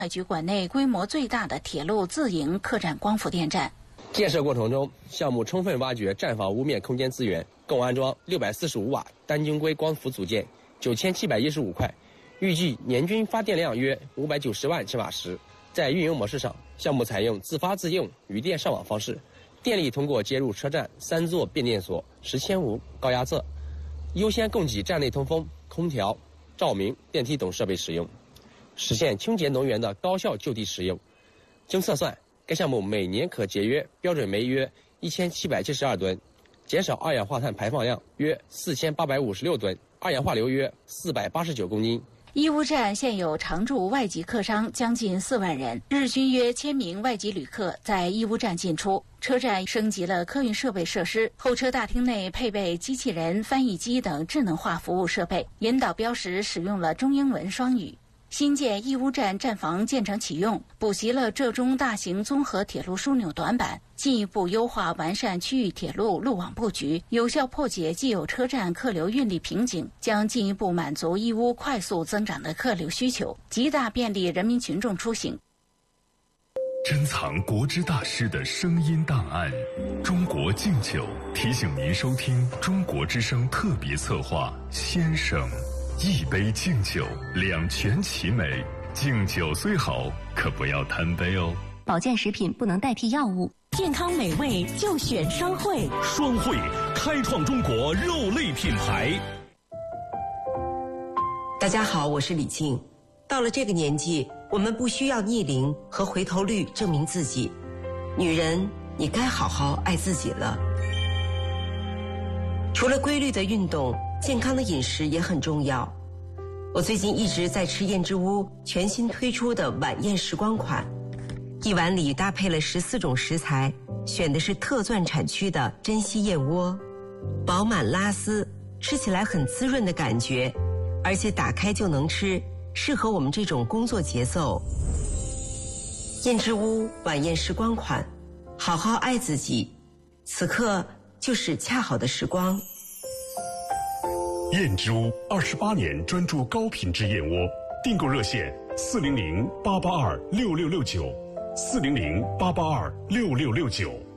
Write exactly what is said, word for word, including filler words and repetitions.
海局管内规模最大的铁路自营客站光伏电站。 建设过程中，项目充分挖掘站房屋面空间资源，共安装六百四十五瓦单晶硅光伏组件九千七百一十五块，预计年均发电量约五百九十万千瓦时。在运营模式上，项目采用自发自用、余电上网方式，电力通过接入车站三座变电所、十千伏高压侧，优先供给站内通风、空调、照明、电梯等设备使用，实现清洁能源的高效就地使用。经测算，该项目每年可节约标准煤约一千七百七十二吨，减少二氧化碳排放量约四千八百五十六吨，二氧化硫约四百八十九公斤。 义乌站现有常驻外籍客商将近四万人，日均约千名外籍旅客在义乌站进出。车站升级了客运设备设施，候车大厅内配备机器人、翻译机等智能化服务设备，引导标识使用了中英文双语。新建义乌站站房建成启用，补齐了浙中大型综合铁路枢纽短板，进一步优化完善区域铁路路网布局，有效破解既有车站客流运力瓶颈，将进一步满足义乌快速增长的客流需求，极大便利人民群众出行。 珍藏国之大师的声音档案，中国敬酒提醒您收听中国之声特别策划《先生》。一杯敬酒，两全其美。敬酒虽好，可不要贪杯哦。 保健食品不能代替药物，健康美味就选双汇。 双汇开创中国肉类品牌。 大家好，我是李静。到了这个年纪，我们不需要逆龄和回头率证明自己。女人，你该好好爱自己了。除了规律的运动，健康的饮食也很重要。我最近一直在吃燕之屋全新推出的晚宴时光款，一碗里搭配了十四种食材，选的是特钻产区的珍稀燕窝，饱满拉丝，吃起来很滋润的感觉，而且打开就能吃，适合我们这种工作节奏。燕之屋晚宴时光款，好好爱自己，此刻就是恰好的时光。 燕之屋二十八年专注高品质燕窝，订购热线四零零八八二六六六九，四零零八八二六六六九。